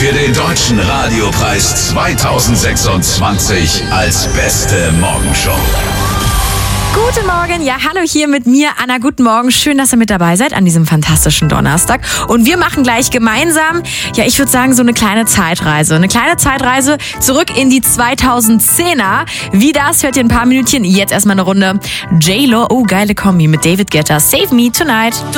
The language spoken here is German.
für den Deutschen Radiopreis 2026 als beste Morgenshow. Guten Morgen, ja hallo hier mit mir, Anna, guten Morgen, schön, dass ihr mit dabei seid an diesem fantastischen Donnerstag und wir machen gleich gemeinsam, ja ich würde sagen so eine kleine Zeitreise zurück in die 2010er. Wie das, hört ihr in ein paar Minütchen, jetzt erstmal eine Runde J-Lo, oh geile Kombi mit David Guetta, Save Me Tonight.